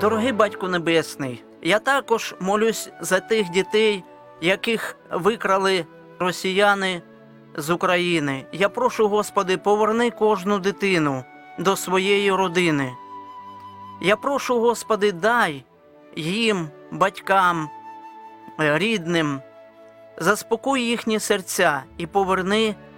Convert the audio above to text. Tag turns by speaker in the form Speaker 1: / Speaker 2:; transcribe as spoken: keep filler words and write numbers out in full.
Speaker 1: Дорогий Батько Небесний, я також молюсь за тих дітей, яких викрали росіяни з України. Я прошу, Господи, поверни кожну дитину до своєї родини. Я прошу, Господи, дай їм, батькам, рідним, заспокой їхні серця і поверни